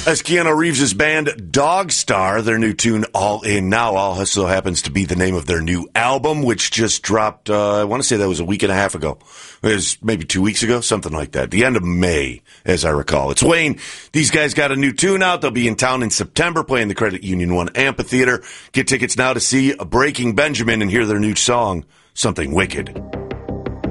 As Keanu Reeves' band Dogstar, their new tune All In Now also happens to be the name of their new album, which just dropped, I want to say that was a week and a half ago. It was maybe 2 weeks ago, something like that. The end of May, as I recall. It's Wayne. These guys got a new tune out. They'll be in town in September playing the Credit Union 1 Amphitheater. Get tickets now to see Breaking Benjamin and hear their new song, Something Wicked.